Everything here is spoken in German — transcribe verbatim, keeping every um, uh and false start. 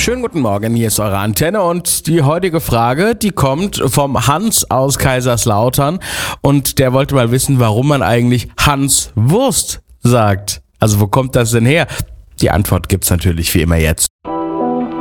Schönen guten Morgen, hier ist eure Antenne und die heutige Frage, die kommt vom Hans aus Kaiserslautern und der wollte mal wissen, warum man eigentlich Hans Wurst sagt. Also wo kommt das denn her? Die Antwort gibt's natürlich wie immer jetzt.